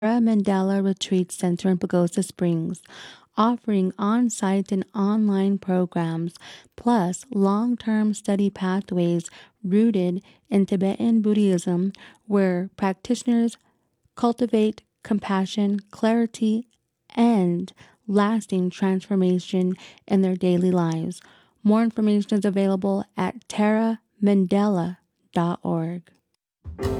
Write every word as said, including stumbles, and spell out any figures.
Mandela Retreat Center in Pagosa Springs, offering on-site and online programs, plus long-term study pathways rooted in Tibetan Buddhism, where practitioners cultivate compassion, clarity, and lasting transformation in their daily lives. More information is available at terra mandela dot org.